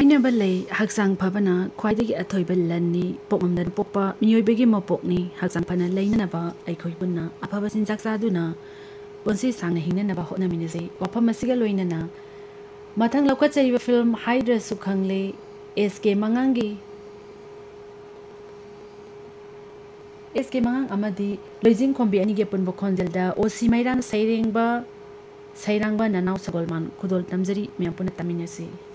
हाइनबा लई हक्सांग फबना ख्वाइदगी अथोइबा लन्नी पोकमदा पोकपा मियोइबेगी मपोकनी हक्सांग फना लैननबा अइखोइ पुन्ना अफबा सिंजाक चादुना पुंसि सांगना हिंगनबा होटनामिनसे वफम मसिगा लोइनना मथंग लौकचरिबा फिल्म हाइड्रा सुखंगले एसके मंगांग अमदी लोइजिंग खोंबी अनिगे पुनबो खोंजलदा ओसी मैरान सैरेंगबा ननाव सगोलमान खुदोल तमजरी मियापुना तमिनसी।